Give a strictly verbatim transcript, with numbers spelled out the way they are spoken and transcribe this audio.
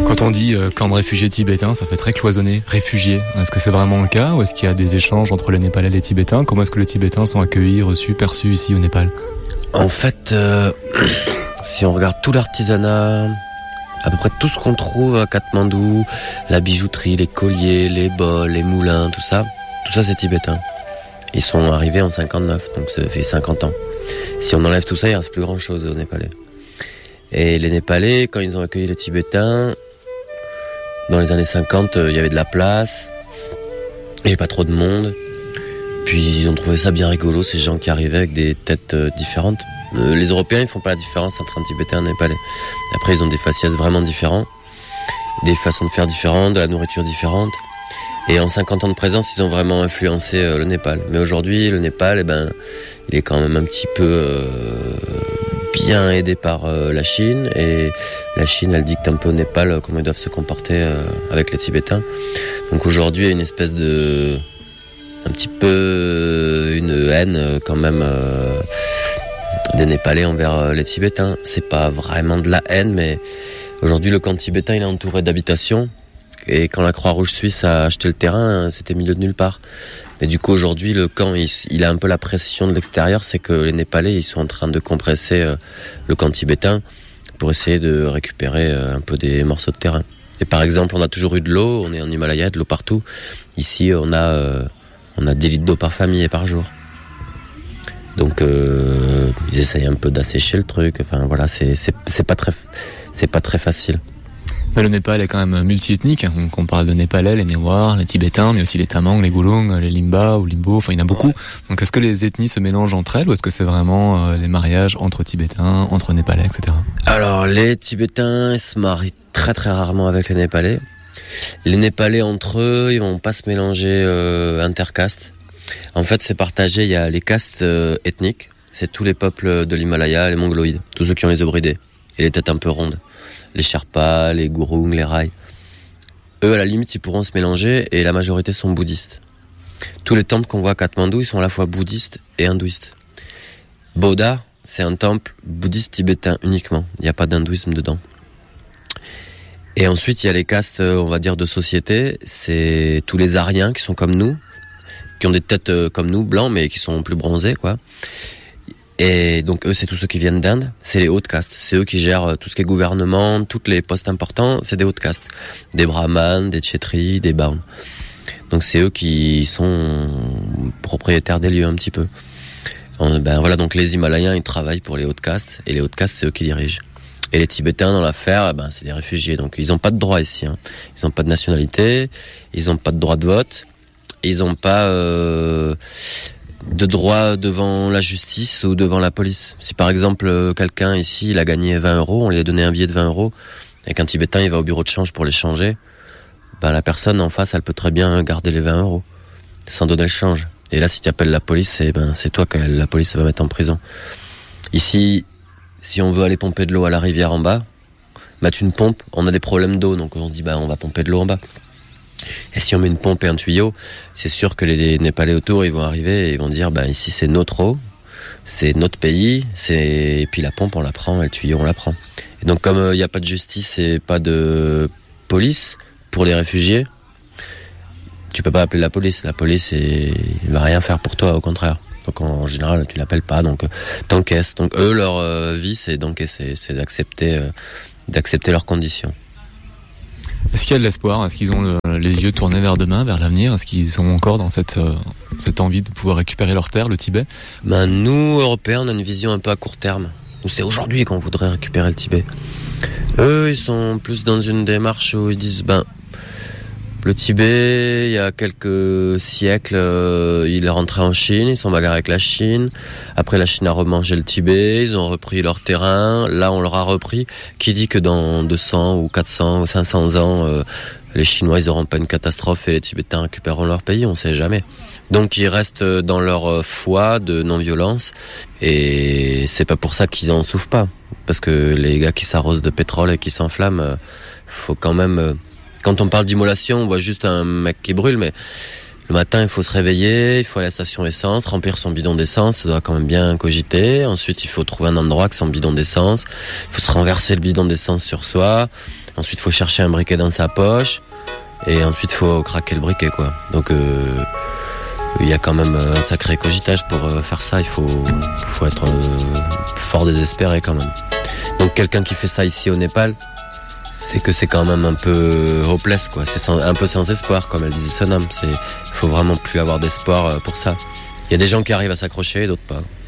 Quand on dit euh, camp de réfugiés tibétains, ça fait très cloisonné. Réfugiés, est-ce que c'est vraiment le cas ou est-ce qu'il y a des échanges entre les Népalais et les Tibétains? Comment est-ce que les Tibétains sont accueillis, reçus, perçus ici au Népal? En fait, euh, si on regarde tout l'artisanat, à peu près tout ce qu'on trouve à Katmandou, la bijouterie, les colliers, les bols, les moulins, tout ça, tout ça c'est tibétain. Ils sont arrivés en cinquante-neuf, donc ça fait cinquante ans. Si on enlève tout ça, il reste plus grand chose aux Népalais. Et les Népalais, quand ils ont accueilli les Tibétains, dans les années cinquante, il y avait de la place, il n'y avait pas trop de monde. Puis ils ont trouvé ça bien rigolo, ces gens qui arrivaient avec des têtes différentes. Les Européens, ils font pas la différence entre un Tibétain et un Népalais. Après, ils ont des faciès vraiment différents, des façons de faire différentes, de la nourriture différente. Et en cinquante ans de présence, ils ont vraiment influencé euh, le Népal. Mais aujourd'hui, le Népal, eh ben, il est quand même un petit peu euh, bien aidé par euh, la Chine. Et la Chine, elle dicte un peu au Népal euh, comment ils doivent se comporter euh, avec les Tibétains. Donc aujourd'hui, il y a une espèce de... un petit peu une haine euh, quand même euh, des Népalais envers euh, les Tibétains. C'est pas vraiment de la haine, mais aujourd'hui, le camp tibétain, il est entouré d'habitations. Et quand la Croix-Rouge suisse a acheté le terrain, c'était milieu de nulle part. Et du coup, aujourd'hui, le camp, il, il a un peu la pression de l'extérieur, c'est que les Népalais, ils sont en train de compresser euh, le camp tibétain pour essayer de récupérer euh, un peu des morceaux de terrain. Et par exemple, on a toujours eu de l'eau, on est en Himalaya, de l'eau partout. Ici, on a, euh, on a dix litres d'eau par famille et par jour. Donc, euh, ils essayent un peu d'assécher le truc. Enfin, voilà, c'est, c'est, c'est pas très, c'est pas très facile. Mais le Népal est quand même multiethnique. Donc on parle de Népalais, les Newars, les Tibétains, mais aussi les Tamangs, les Gulung, les Limba ou Limbo. Enfin, il y en a beaucoup. Ouais. Donc est-ce que les ethnies se mélangent entre elles ou est-ce que c'est vraiment euh, les mariages entre Tibétains, entre Népalais, et cetera. Alors les Tibétains ils se marient très très rarement avec les Népalais. Les Népalais entre eux, ils vont pas se mélanger euh, intercastes. En fait, c'est partagé. Il y a les castes euh, ethniques. C'est tous les peuples de l'Himalaya, les Mongoloïdes, tous ceux qui ont les yeux bridés et les têtes un peu rondes. Les Sherpas, les Gurung, les Rai. Eux, à la limite, ils pourront se mélanger et la majorité sont bouddhistes. Tous les temples qu'on voit à Katmandou, ils sont à la fois bouddhistes et hindouistes. Bodha, c'est un temple bouddhiste tibétain uniquement. Il n'y a pas d'hindouisme dedans. Et ensuite, il y a les castes, on va dire, de société. C'est tous les Aryens qui sont comme nous, qui ont des têtes comme nous, blancs, mais qui sont plus bronzés, quoi. Et donc eux, c'est tous ceux qui viennent d'Inde, c'est les hautes castes, c'est eux qui gèrent tout ce qui est gouvernement, tous les postes importants, c'est des hautes castes, des brahmanes, des kshétris, des baons. Donc c'est eux qui sont propriétaires des lieux un petit peu. On, ben voilà, donc les Himalayens, ils travaillent pour les hautes castes, et les hautes castes, c'est eux qui dirigent. Et les Tibétains dans l'affaire, ben c'est des réfugiés, donc ils ont pas de droit ici, hein. Ils ont pas de nationalité, ils ont pas de droit de vote, ils ont pas euh, de droit devant la justice ou devant la police. Si par exemple quelqu'un ici il a gagné vingt euros, on lui a donné un billet de vingt euros et qu'un Tibétain il va au bureau de change pour les changer, ben la personne en face elle peut très bien garder les vingt euros sans donner le change. Et là si tu appelles la police, c'est, ben, c'est toi que la police va mettre en prison. Ici, si on veut aller pomper de l'eau à la rivière en bas, mettre une pompe, on a des problèmes d'eau donc on dit ben on va pomper de l'eau en bas. Et si on met une pompe et un tuyau, c'est sûr que les Népalais autour, ils vont arriver et ils vont dire, bah ici c'est notre eau, c'est notre pays, c'est et puis la pompe on la prend et le tuyau on la prend. Et donc comme il euh, n'y a pas de justice et pas de police pour les réfugiés, tu peux pas appeler la police. La police elle va rien faire pour toi, au contraire. Donc en général tu l'appelles pas, donc t'encaisses. Donc eux leur euh, vie c'est d'encaisser, c'est d'accepter, euh, d'accepter leurs conditions. Est-ce qu'il y a de l'espoir ? Est-ce qu'ils ont le, les yeux tournés vers demain, vers l'avenir ? Est-ce qu'ils sont encore dans cette, euh, cette envie de pouvoir récupérer leur terre, le Tibet ? Ben, nous, Européens, on a une vision un peu à court terme. Nous, c'est aujourd'hui qu'on voudrait récupérer le Tibet. Eux, ils sont plus dans une démarche où ils disent, ben, le Tibet, il y a quelques siècles, euh, il est rentré en Chine, ils sont bagarrés avec la Chine. Après, la Chine a remangé le Tibet, ils ont repris leur terrain. Là, on leur a repris. Qui dit que dans deux cents ou quatre cents ou cinq cents ans, euh, les Chinois, ils auront pas une catastrophe et les Tibétains récupéreront leur pays? On sait jamais. Donc, ils restent dans leur foi de non-violence. Et c'est pas pour ça qu'ils en souffrent pas. Parce que les gars qui s'arrosent de pétrole et qui s'enflamment, euh, faut quand même... Euh, Quand on parle d'immolation, on voit juste un mec qui brûle, mais Le matin, il faut se réveiller, il faut aller à la station essence, remplir son bidon d'essence, ça doit quand même bien cogiter. Ensuite, il faut trouver un endroit avec son bidon d'essence. Il faut se renverser le bidon d'essence sur soi. Ensuite, il faut chercher un briquet dans sa poche. Et ensuite, il faut craquer le briquet, quoi. Donc, euh, il y a quand même un sacré cogitage pour faire ça. Il faut, faut être fort désespéré, quand même. Donc, quelqu'un qui fait ça ici au Népal, c'est que c'est quand même un peu hopeless, quoi. C'est sans, un peu sans espoir, comme elle disait Sonam. C'est, faut vraiment plus avoir d'espoir pour ça. Il y a des gens qui arrivent à s'accrocher, d'autres pas.